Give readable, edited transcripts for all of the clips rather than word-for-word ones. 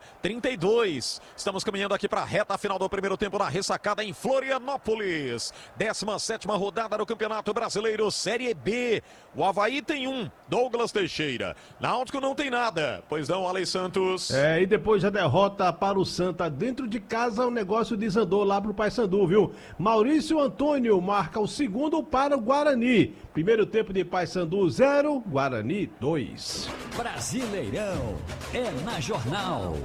32. Estamos caminhando aqui para a reta final do primeiro tempo na ressacada em Florianópolis. 17ª rodada do Campeonato Brasileiro Série B. O Avaí tem um, Douglas Teixeira. Náutico não tem nada, pois não, Alex Santos. E depois da derrota para o Santa dentro de casa, o negócio desandou lá pro Paysandu, viu? Maurício Antônio marca o segundo para o Guarani. Primeiro tempo de Paysandu 0, Guarani 2. Brasileirão é na Jornal.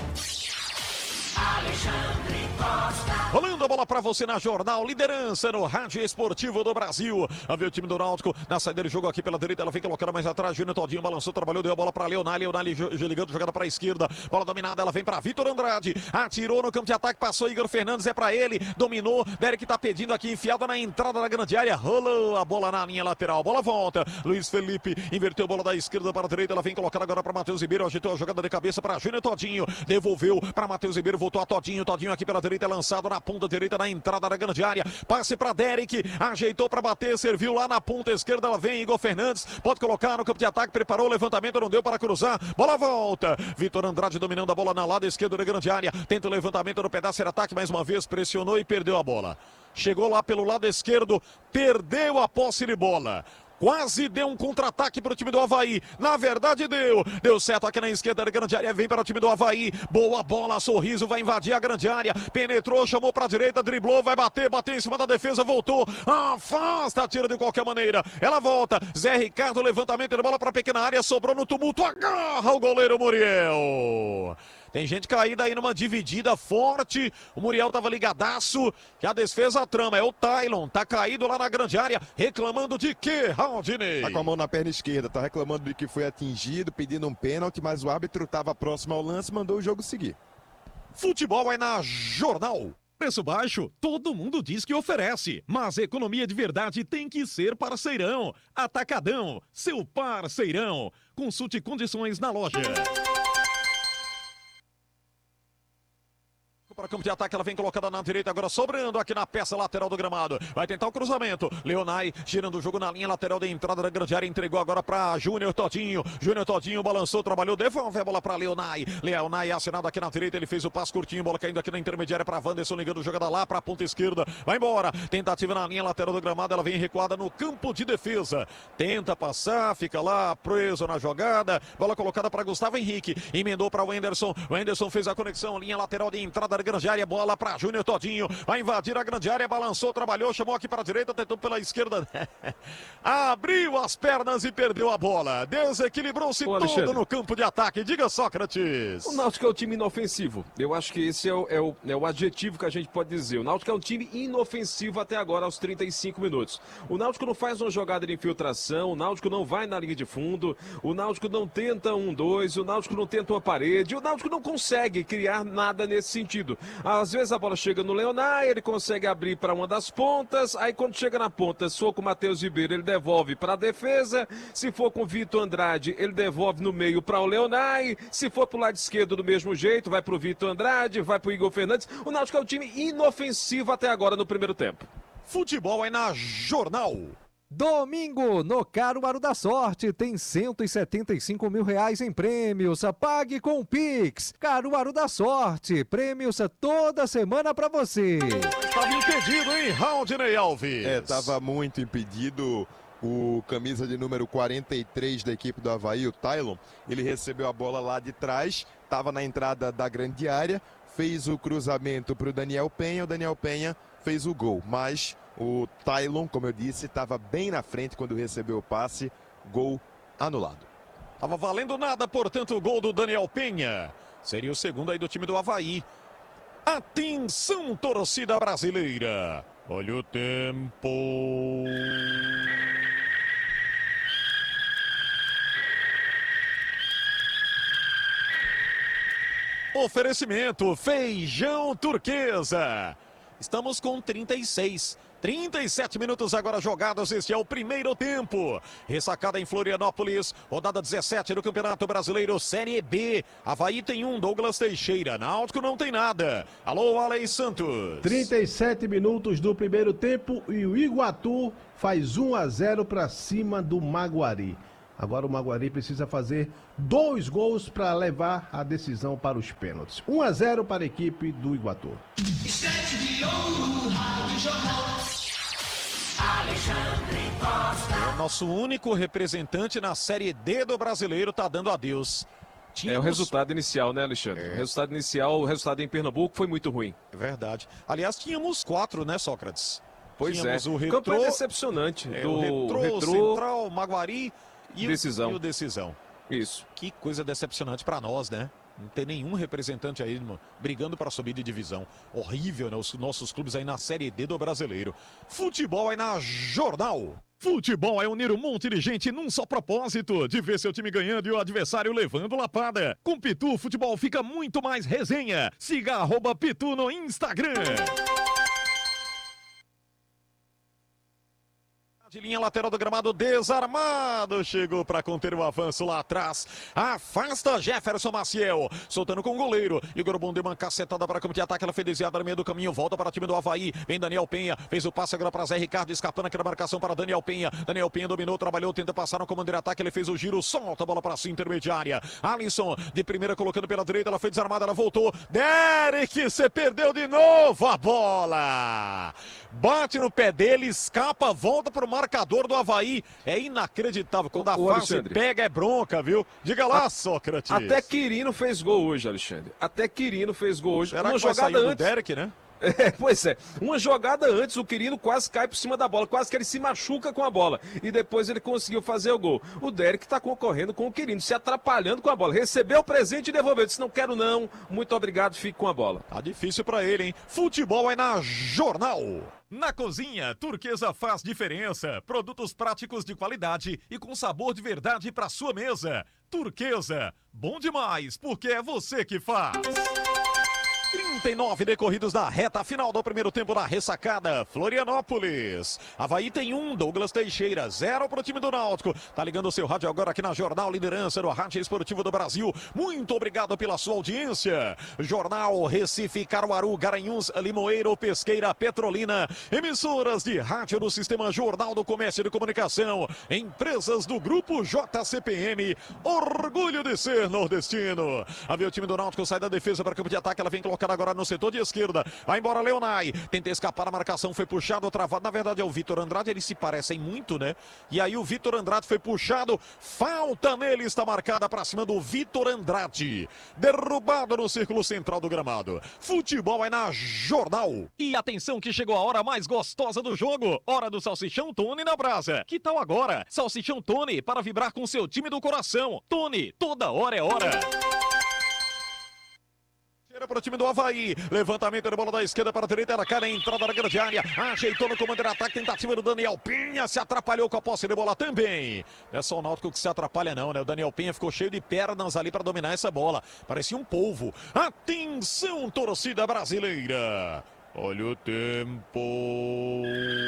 Alexandre Costa. Rolando a bola pra você na Jornal, liderança no rádio esportivo do Brasil. A ver o time do Náutico na saída do jogo aqui pela direita, ela vem colocando mais atrás, Júnior Todinho balançou, trabalhou, deu a bola pra Leonardo ligando, jogada pra esquerda, bola dominada, ela vem pra Vitor Andrade, atirou no campo de ataque, passou Igor Fernandes, é pra ele, dominou, Derek tá pedindo aqui, enfiada na entrada da grande área, rolou a bola na linha lateral, bola volta, Luiz Felipe inverteu a bola da esquerda para a direita, ela vem colocando agora pra Matheus Ribeiro, agitou a jogada de cabeça pra Júnior Todinho, devolveu pra Matheus Ribeiro, voltou a Todinho aqui pela direita, lançado na ponta direita, na entrada da grande área, passe para Derek, ajeitou para bater, serviu lá na ponta esquerda, ela vem, Igor Fernandes, pode colocar no campo de ataque, preparou o levantamento, não deu para cruzar, bola volta, Vitor Andrade dominando a bola na lado esquerdo da grande área, tenta o levantamento no pedaço de ataque, mais uma vez, pressionou e perdeu a bola, chegou lá pelo lado esquerdo, perdeu a posse de bola. Quase deu um contra-ataque para o time do Avaí. Na verdade deu certo aqui na esquerda da grande área, vem para o time do Avaí. Boa bola, Sorriso vai invadir a grande área. Penetrou, chamou para a direita, driblou, vai bater em cima da defesa, voltou. Afasta, tira de qualquer maneira. Ela volta. Zé Ricardo, levantamento de bola para a pequena área, sobrou no tumulto. Agarra o goleiro Muriel. Tem gente caída aí numa dividida forte. O Muriel tava ligadaço. Que a defesa trama. É o Tylon. Tá caído lá na grande área. Reclamando de quê, Raudinei? Tá com a mão na perna esquerda. Tá reclamando de que foi atingido, pedindo um pênalti. Mas o árbitro tava próximo ao lance, mandou o jogo seguir. Futebol é na Jornal. Preço baixo, todo mundo diz que oferece, mas economia de verdade tem que ser parceirão. Atacadão, seu parceirão. Consulte condições na loja. Para campo de ataque, ela vem colocada na direita, agora sobrando aqui na peça lateral do gramado. Vai tentar o cruzamento. Leonai girando o jogo na linha lateral da entrada da grande área, entregou agora para Júnior Todinho. Júnior Todinho balançou, trabalhou, devolve a bola para Leonai. Leonai assinado aqui na direita, ele fez o passe curtinho, bola caindo aqui na intermediária para Wanderson, ligando jogada lá para a ponta esquerda. Vai embora. Tentativa na linha lateral do gramado, ela vem recuada no campo de defesa. Tenta passar, fica lá preso na jogada. Bola colocada para Gustavo Henrique. Emendou para o Wanderson. O Wanderson fez a conexão, linha lateral de entrada da grande área, bola para Júnior Todinho, vai invadir a grande área, balançou, trabalhou, chamou aqui para a direita, tentou pela esquerda, abriu as pernas e perdeu a bola, desequilibrou-se todo no campo de ataque. Diga, Sócrates. O Náutico é um time inofensivo, eu acho que esse é o adjetivo que a gente pode dizer. O Náutico é um time inofensivo até agora, aos 35 minutos. O Náutico não faz uma jogada de infiltração, o Náutico não vai na linha de fundo, o Náutico não tenta 1-2, o Náutico não tenta uma parede, o Náutico não consegue criar nada nesse sentido. Às vezes a bola chega no Leonai, ele consegue abrir para uma das pontas, aí quando chega na ponta, se for com o Matheus Ribeiro, ele devolve para a defesa, se for com o Vitor Andrade, ele devolve no meio para o Leonai, se for para o lado esquerdo do mesmo jeito, vai para o Vitor Andrade, vai para o Igor Fernandes. O Náutico é um time inofensivo até agora no primeiro tempo. Futebol é na Jornal. Domingo, no Caruaru da Sorte, tem 175 mil reais em prêmios. Pague com o Pix. Caruaru da Sorte, prêmios toda semana pra você. Estava impedido, hein, Raudinei Alves? Tava muito impedido. O camisa de número 43 da equipe do Avaí, o Tylon, ele recebeu a bola lá de trás, estava na entrada da grande área, fez o cruzamento para o Daniel Penha fez o gol, mas o Tylon, como eu disse, estava bem na frente quando recebeu o passe, gol anulado. Tava valendo nada, portanto, o gol do Daniel Penha. Seria o segundo aí do time do Avaí. Atenção, torcida brasileira. Olha o tempo. Oferecimento Feijão Turquesa. Estamos com 37 minutos agora jogados, este é o primeiro tempo. Ressacada em Florianópolis, rodada 17 do Campeonato Brasileiro Série B. Avaí tem um, Douglas Teixeira, Náutico não tem nada. Alô, Alex Santos. 37 minutos do primeiro tempo e o Iguatu faz 1-0 para cima do Maguari. Agora o Maguari precisa fazer 2 gols para levar a decisão para os pênaltis. 1-0 para a equipe do Iguatu. O nosso único representante na Série D do Brasileiro tá dando adeus. É o resultado inicial, né, Alexandre? O resultado inicial, o resultado em Pernambuco foi muito ruim. É verdade. Aliás, tínhamos 4, né, Sócrates? Pois Tínhamos é. o O Retrô, campo é decepcionante. o Retrô, Central, Maguari e Decisão. e o Decisão. Isso. Que coisa decepcionante pra nós, né? Não tem nenhum representante aí, mano, brigando para subir de divisão. Horrível, né? Os nossos clubes aí na Série D do Brasileiro. Futebol aí na Jornal. Futebol é unir um monte de gente num só propósito, de ver seu time ganhando e o adversário levando lapada. Com Pitu, o futebol fica muito mais resenha. Siga @Pitu no Instagram. De linha lateral do gramado desarmado, chegou para conter o avanço lá atrás, afasta Jefferson Maciel, soltando com o goleiro, Igor Bondeman cacetada para campo de ataque, ela foi desviada no meio do caminho, volta para o time do Avaí, vem Daniel Penha, fez o passe agora para Zé Ricardo, escapando aqui na marcação para Daniel Penha dominou, trabalhou, tenta passar no comando de ataque, ele fez o giro, solta a bola para sua intermediária, Alisson de primeira colocando pela direita, ela foi desarmada, ela voltou, Derek, você perdeu de novo a bola, bate no pé dele, escapa, volta para o marcador do Avaí. É inacreditável. Quando a fase pega é bronca, viu? Diga lá, Sócrates. Até Quirino fez gol hoje, Alexandre. Até Quirino fez gol hoje. Será uma que vai jogada sair do antes. Derek, né? Pois é. Uma jogada antes, o Quirino quase cai por cima da bola. Quase que ele se machuca com a bola. E depois ele conseguiu fazer o gol. O Derek está concorrendo com o Quirino, se atrapalhando com a bola. Recebeu o presente e devolveu. Disse, não quero não. Muito obrigado, fique com a bola. Tá difícil pra ele, hein? Futebol é na Jornal. Na cozinha, Turquesa faz diferença. Produtos práticos de qualidade e com sabor de verdade para sua mesa. Turquesa, bom demais, porque é você que faz. 39 decorridos da reta final do primeiro tempo da ressacada. Florianópolis. Avaí tem 1, Douglas Teixeira, 0 para o time do Náutico. Tá ligando o seu rádio agora aqui na Jornal, liderança do Rádio Esportivo do Brasil. Muito obrigado pela sua audiência. Jornal Recife, Caruaru, Garanhuns, Limoeiro, Pesqueira, Petrolina. Emissoras de rádio do Sistema Jornal do Comércio e de Comunicação. Empresas do Grupo JCPM. Orgulho de ser nordestino. A ver o time do Náutico sai da defesa para o campo de ataque. Ela vem colocando agora no setor de esquerda, vai embora Leonai, tenta escapar, a marcação foi puxado, travado, na verdade é o Vitor Andrade, eles se parecem muito, né? E aí o Vitor Andrade foi puxado, falta nele, está marcada para cima do Vitor Andrade, derrubado no círculo central do gramado. Futebol é na Jornal. E atenção que chegou a hora mais gostosa do jogo, hora do Salsichão Tony na brasa. Que tal agora? Salsichão Tony para vibrar com seu time do coração. Tony, toda hora é hora. Para o time do Avaí, levantamento de bola da esquerda para a direita, ela cai na entrada da grande área, ajeitou no comando de ataque, tentativa do Daniel Penha, se atrapalhou com a posse de bola também. Não é só o Náutico que se atrapalha não, né? O Daniel Penha ficou cheio de pernas ali para dominar essa bola, parecia um polvo. Atenção, torcida brasileira, olha o tempo.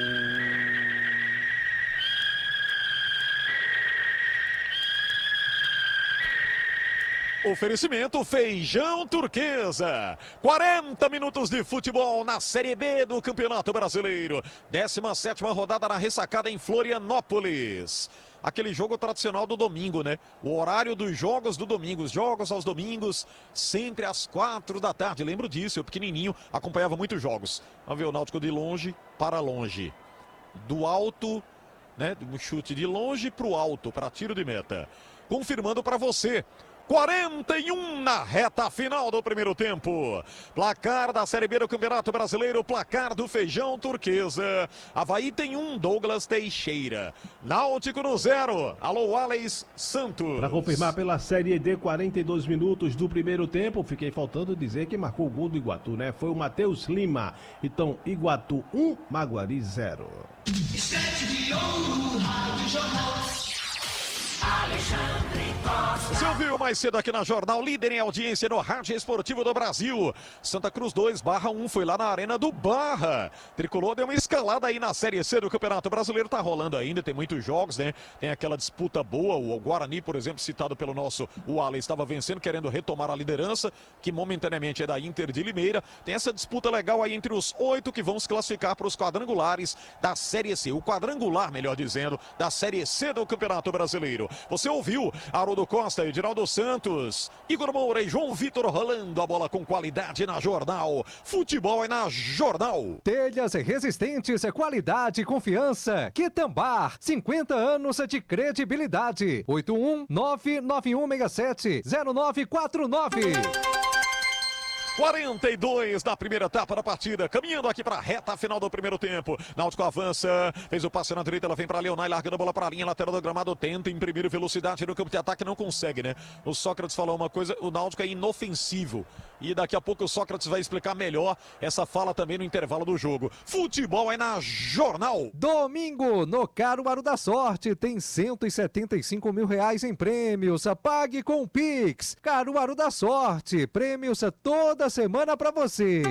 Oferecimento Feijão Turquesa. 40 minutos de futebol na Série B do Campeonato Brasileiro. 17ª rodada na ressacada em Florianópolis. Aquele jogo tradicional do domingo, né? O horário dos jogos do domingo. Os jogos aos domingos, sempre às 4 da tarde. Lembro disso, eu pequenininho acompanhava muitos jogos. Vamos ver o Náutico de longe para longe. Do alto, né? Um chute de longe para o alto, para tiro de meta. Confirmando para você. 41 na reta final do primeiro tempo. Placar da Série B do Campeonato Brasileiro, placar do Feijão Turquesa. Avaí tem 1, Douglas Teixeira. Náutico no 0. Alô, Alex Santos. Para confirmar pela Série D, 42 minutos do primeiro tempo, fiquei faltando dizer que marcou o gol do Iguatu, né? Foi o Matheus Lima. Então, Iguatu 1, Maguari 0. Alexandre Você ouviu mais cedo aqui na Jornal, líder em audiência no Rádio Esportivo do Brasil. Santa Cruz 2/1 foi lá na Arena do Barra. Tricolor deu uma escalada aí na Série C do Campeonato Brasileiro. Tá rolando ainda, tem muitos jogos, né? Tem aquela disputa boa. O Guarani, por exemplo, citado pelo nosso Wally, estava vencendo, querendo retomar a liderança, que momentaneamente é da Inter de Limeira. Tem essa disputa legal aí entre os 8 que vão se classificar para os quadrangulares da Série C. O quadrangular, melhor dizendo, da Série C do Campeonato Brasileiro. Você ouviu Haroldo Costa, Edinaldo Santos, Igor Moura e João Vitor rolando a bola com qualidade na Jornal. Futebol é na Jornal. Telhas resistentes, qualidade e confiança. Quitambar, 50 anos de credibilidade. 81991670949. 42 na primeira etapa da partida, caminhando aqui para a reta final do primeiro tempo. Náutico avança, fez o passe na direita, ela vem para Leonai, largando a bola para a linha lateral do gramado, tenta imprimir velocidade no campo de ataque, não consegue, né? O Sócrates falou uma coisa, o Náutico é inofensivo. E daqui a pouco o Sócrates vai explicar melhor essa fala também no intervalo do jogo. Futebol é na Jornal. Domingo, no Caruaru da Sorte, tem 175 mil reais em prêmios. Pague com o Pix. Caruaru da Sorte, prêmios toda semana pra você.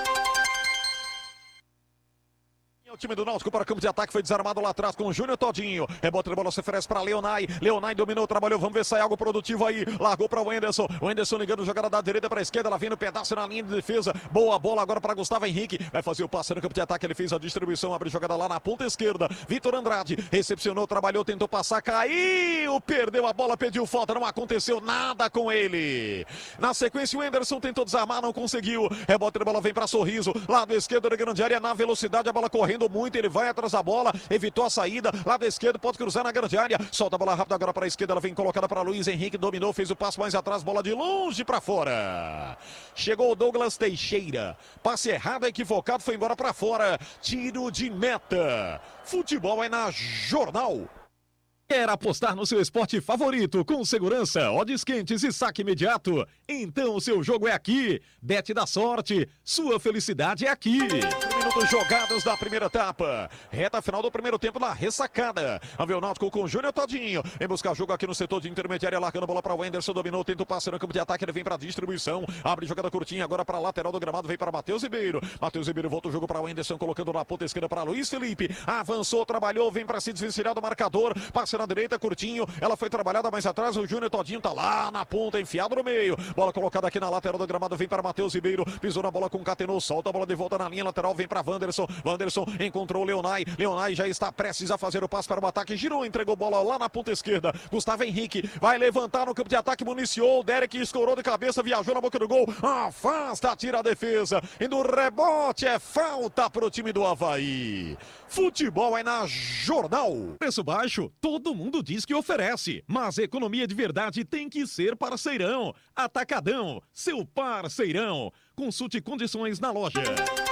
O time do Náutico para o campo de ataque foi desarmado lá atrás com o Júnior Todinho. Rebote de bola se oferece para Leonai. Leonai dominou, trabalhou. Vamos ver se sai algo produtivo aí. Largou para o Wenderson. O Wenderson ligando, jogada da direita para a esquerda. Ela vem no pedaço na linha de defesa. Boa bola agora para Gustavo Henrique. Vai fazer o passe no campo de ataque. Ele fez a distribuição. Abre jogada lá na ponta esquerda. Vitor Andrade recepcionou, trabalhou, tentou passar. Caiu. Perdeu a bola, pediu falta. Não aconteceu nada com ele. Na sequência, o Wenderson tentou desarmar, não conseguiu. Rebote de bola vem para Sorriso. Lado esquerdo da grande área. Na velocidade, a bola correndo muito, ele vai atrás da bola, evitou a saída, lado esquerdo, pode cruzar na grande área, solta a bola rápida agora para a esquerda, ela vem colocada para Luiz Henrique, dominou, fez o passo mais atrás, bola de longe para fora. Chegou o Douglas Teixeira, passe errado, equivocado, foi embora para fora, tiro de meta. Futebol é na Jornal. Quer apostar no seu esporte favorito com segurança, odds quentes e saque imediato? Então o seu jogo é aqui. Bet da Sorte, sua felicidade é aqui. Minutos jogados da primeira etapa. Reta final do primeiro tempo na ressacada. A ver o Náutico com o Júnior Todinho. Em buscar jogo aqui no setor de intermediária, largando a bola para o Wenderson, dominou, tenta o passe no campo de ataque, ele vem para distribuição. Abre jogada curtinha agora para a lateral do gramado, vem para Matheus Ribeiro. Matheus Ribeiro volta o jogo para o Wenderson, colocando na ponta esquerda para Luiz Felipe. Avançou, trabalhou, vem para se desvencilhar do marcador. Passe na direita, curtinho. Ela foi trabalhada mais atrás. O Júnior Todinho tá lá na ponta, enfiado no meio. Bola colocada aqui na lateral do gramado, vem para Matheus Ribeiro. Pisou na bola, concatenou, solta a bola de volta na linha lateral, vem para Wanderson. Wanderson encontrou o Leonai. Leonai já está prestes a fazer o passe para o ataque. Girou, entregou bola lá na ponta esquerda. Gustavo Henrique vai levantar no campo de ataque, municiou. Derek escorou de cabeça, viajou na boca do gol. Afasta, tira a defesa. E no rebote é falta para o time do Avaí. Futebol é na Jornal. Preço baixo, todo mundo diz que oferece, mas economia de verdade tem que ser parceirão. Atacadão, seu parceirão. Consulte condições na loja.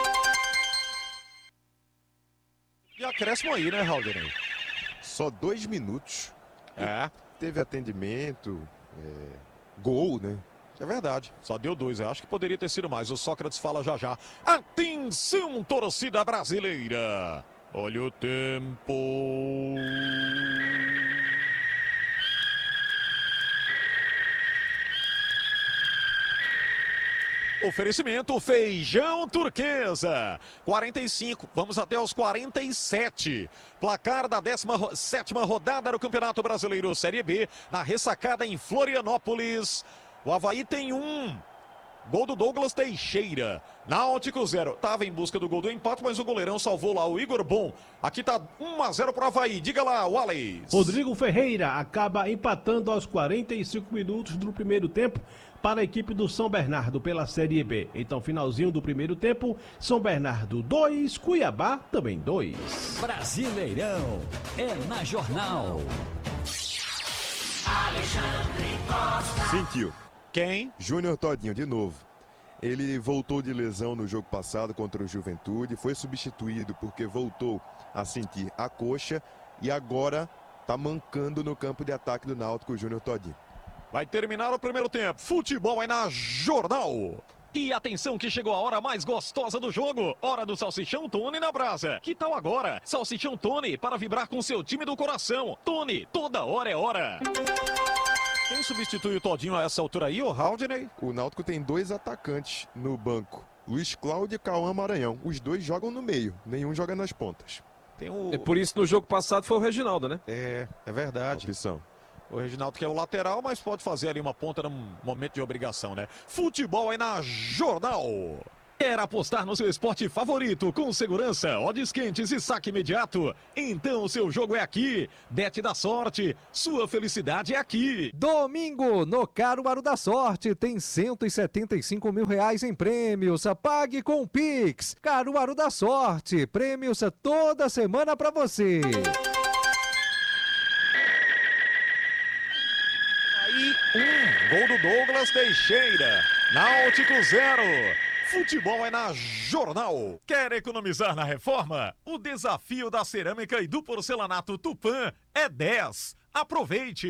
E acréscimo aí, né, Halder? Só 2 minutos. É. Teve atendimento, gol, né? É verdade, só deu 2, eu acho que poderia ter sido mais. O Sócrates fala já já. Atenção, torcida brasileira. Olha o tempo. Oferecimento Feijão Turquesa. 45, vamos até os 47. Placar da 17ª rodada do Campeonato Brasileiro Série B, na ressacada em Florianópolis. O Avaí tem 1. Gol do Douglas Teixeira. Náutico 0. Tava em busca do gol do empate, mas o goleirão salvou lá o Igor Bom. Aqui tá 1-0 pro Avaí. Diga lá, Wallace. Rodrigo Ferreira acaba empatando aos 45 minutos do primeiro tempo para a equipe do São Bernardo pela Série B. Então, finalzinho do primeiro tempo, São Bernardo 2, Cuiabá também 2. Brasileirão é na Jornal. Alexandre Costa. Sentiu. Quem? Júnior Todinho, de novo. Ele voltou de lesão no jogo passado contra o Juventude, foi substituído porque voltou a sentir a coxa e agora tá mancando no campo de ataque do Náutico, o Júnior Todinho. Vai terminar o primeiro tempo. Futebol é na Jornal. E atenção que chegou a hora mais gostosa do jogo. Hora do Salsichão Tony na brasa. Que tal agora? Salsichão Tony para vibrar com seu time do coração. Tony, toda hora é hora. Quem substitui o Todinho a essa altura aí, o Haldney? O Náutico tem 2 atacantes no banco. Luiz Cláudio e Cauã Maranhão. Os 2 jogam no meio, nenhum joga nas pontas. Tem o... É por isso no jogo passado foi o Reginaldo, né? É verdade. Opção. O Reginaldo que é o lateral, mas pode fazer ali uma ponta num momento de obrigação, né? Futebol aí na Jornal. Quer apostar no seu esporte favorito com segurança, odds quentes e saque imediato? Então o seu jogo é aqui. Bet da sorte, sua felicidade é aqui. Domingo, no Caruaru da Sorte, tem 175 mil reais em prêmios. Pague com o Pix. Caruaru da Sorte, prêmios toda semana pra você. Aí, gol do Douglas Teixeira. Náutico 0. Futebol é na Jornal. Quer economizar na reforma? O desafio da cerâmica e do porcelanato Tupã é 10. Aproveite!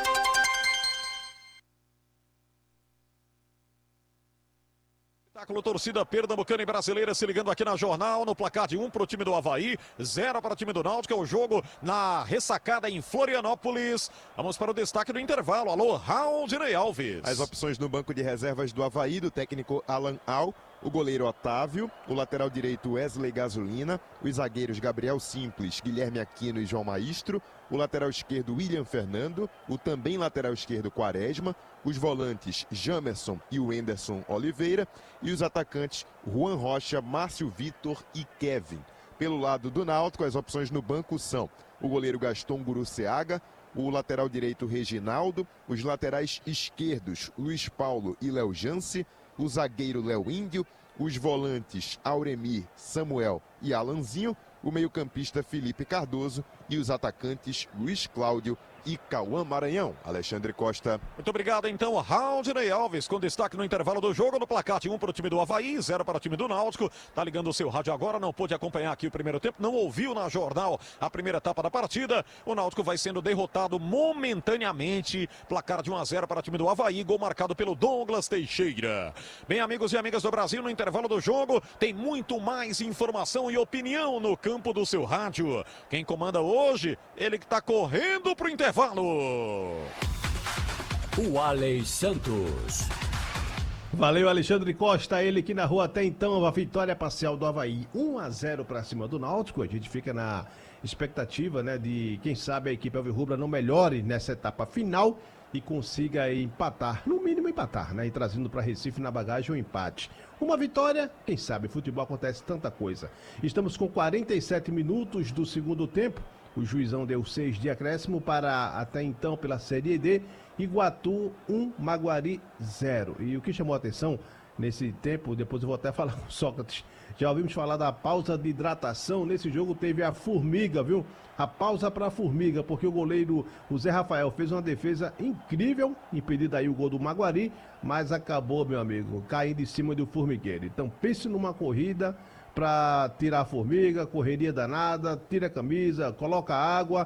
Espetáculo torcida pernambucana e brasileira se ligando aqui na Jornal, no placar de 1 para o time do Avaí, 0 para o time do Náutico, é o jogo na ressacada em Florianópolis. Vamos para o destaque do intervalo. Alô, Haldney Alves. As opções no banco de reservas do Avaí, do técnico Alan Al, o goleiro Otávio, o lateral direito Wesley Gasolina, os zagueiros Gabriel Simples, Guilherme Aquino e João Maestro, o lateral esquerdo William Fernando, o também lateral esquerdo Quaresma, os volantes Jamerson e o Enderson Oliveira e os atacantes Juan Rocha, Márcio Vitor e Kevin. Pelo lado do Náutico, as opções no banco são o goleiro Gaston Guruceaga, o lateral direito Reginaldo, os laterais esquerdos Luiz Paulo e Léo Jance, o zagueiro Léo Índio, os volantes Auremir, Samuel e Alanzinho, o meio-campista Felipe Cardoso e os atacantes Luiz Cláudio e Cauã Maranhão. Alexandre Costa. Muito obrigado, então, Haldney Alves, com destaque no intervalo do jogo, no placar de 1 para o time do Avaí, 0 para o time do Náutico. Tá ligando o seu rádio agora, não pôde acompanhar aqui o primeiro tempo, não ouviu na Jornal a primeira etapa da partida. O Náutico vai sendo derrotado momentaneamente, placar de 1 a 0 para o time do Avaí, gol marcado pelo Douglas Teixeira. Bem, amigos e amigas do Brasil, no intervalo do jogo, tem muito mais informação e opinião no campo do seu rádio. Quem comanda hoje, ele que tá correndo pro intervalo. O Alex Santos. Valeu, Alexandre Costa, ele que narrou até então a vitória parcial do Avaí, 1 a 0 para cima do Náutico. A gente fica na expectativa, né, de quem sabe a equipe alvirrubra não melhore nessa etapa final e consiga empatar, no mínimo empatar, né, e trazendo para Recife na bagagem um empate. Uma vitória, quem sabe, futebol acontece tanta coisa. Estamos com 47 minutos do segundo tempo. O juizão deu 6 de acréscimo para, até então, pela Série D, Iguatu 1, Maguari 0. E o que chamou a atenção nesse tempo, depois eu vou até falar com o Sócrates, já ouvimos falar da pausa de hidratação, nesse jogo teve a formiga, viu? A pausa para a formiga, porque o goleiro, o Zé Rafael, fez uma defesa incrível, impedindo aí o gol do Maguari, mas acabou, meu amigo, caindo em cima do formigueiro. Então pense numa corrida para tirar a formiga, correria danada, tira a camisa, coloca água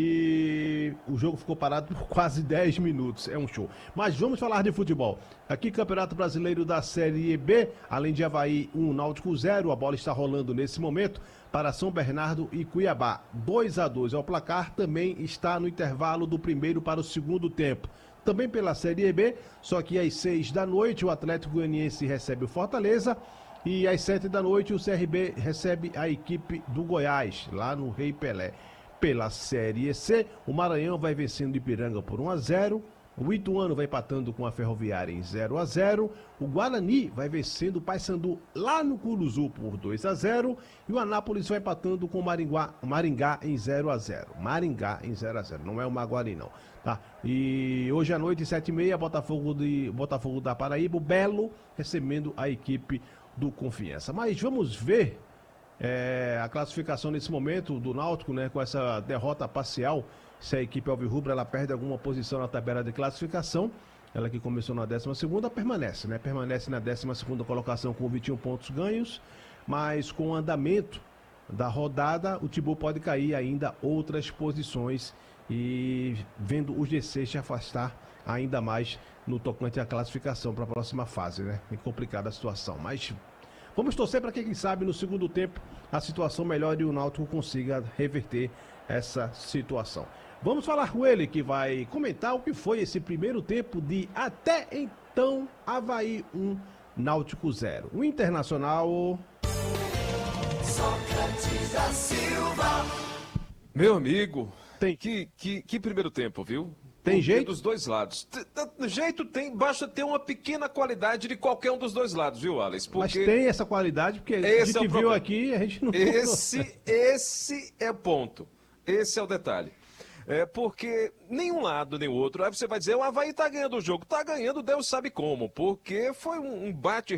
e o jogo ficou parado por quase 10 minutos. É um show. Mas vamos falar de futebol. Aqui, Campeonato Brasileiro da Série B, além de Avaí 1, Náutico 0, a bola está rolando nesse momento para São Bernardo e Cuiabá. 2 a 2 é o placar, também está no intervalo do primeiro para o segundo tempo. Também pela Série B, só que às 6 da noite o Atlético Goianiense recebe o Fortaleza. E às 7 da noite o CRB recebe a equipe do Goiás, lá no Rei Pelé. Pela Série C, o Maranhão vai vencendo o Ipiranga por 1 a 0. O Ituano vai empatando com a Ferroviária em 0 a 0. O Guarani vai vencendo o Paysandu lá no Curuzu por 2 a 0. E o Anápolis vai empatando com o Maringá em 0 a 0. Maringá em 0 a 0. Não é o Maguari, não. Tá? E hoje à noite, 7h30, Botafogo da Paraíba, o Belo recebendo a equipe do Confiança. Mas vamos ver a classificação nesse momento do Náutico, né, com essa derrota parcial. Se a equipe alvirrubra ela perde alguma posição na tabela de classificação, ela que começou na 12ª permanece, né? Permanece na 12ª colocação com 21 pontos ganhos, mas com o andamento da rodada, o Timbu pode cair ainda outras posições e vendo o GC se afastar ainda mais no tocante à classificação para a próxima fase, né? É complicada a situação, mas vamos torcer para que, quem sabe, no segundo tempo a situação melhore e o Náutico consiga reverter essa situação. Vamos falar com ele, que vai comentar o que foi esse primeiro tempo de até então Avaí 1, Náutico 0. O Internacional... Sócrates da Silva. Meu amigo, Tem. que primeiro tempo, viu? Tem Porque jeito? dos dois lados. Jeito tem, basta ter uma pequena qualidade de qualquer um dos dois lados, viu, Alex? Mas Porque tem essa qualidade, porque a esse é gente o viu problema. aqui, a gente não... Esse é o ponto. Esse é o detalhe. É porque nenhum lado nem o outro. Aí você vai dizer, o Avaí tá ganhando o jogo. Tá ganhando, Deus sabe como. Porque foi um bate